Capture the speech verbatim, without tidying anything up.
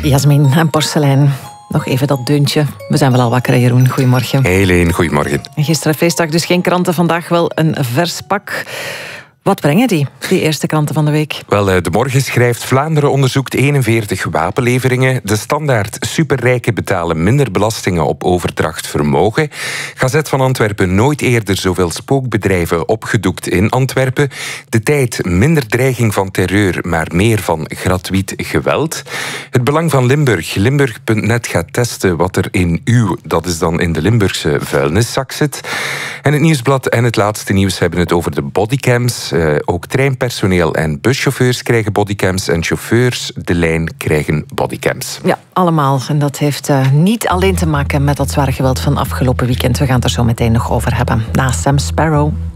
Jasmin en porselein. Nog even dat deuntje. We zijn wel al wakker, Jeroen. Goedemorgen. Helene, goedemorgen. Gisteren feestdag, dus geen kranten. Vandaag wel een vers pak. Wat brengen die, die eerste kranten van de week? Wel, De Morgen schrijft: Vlaanderen onderzoekt eenenveertig wapenleveringen. De Standaard: superrijken betalen minder belastingen op overdracht vermogen. Gazet van Antwerpen: nooit eerder zoveel spookbedrijven opgedoekt in Antwerpen. De Tijd: minder dreiging van terreur, maar meer van gratuit geweld. Het Belang van Limburg: Limburg punt net gaat testen wat er in uw, dat is dan in de Limburgse vuilniszak zit. En het Nieuwsblad en het Laatste Nieuws hebben het over de bodycams. Uh, ook treinpersoneel en buschauffeurs krijgen bodycams en chauffeurs de lijn krijgen bodycams. Ja, allemaal. En dat heeft uh, niet alleen te maken met dat zware geweld van afgelopen weekend. We gaan het er zo meteen nog over hebben. Na Sam Sparrow.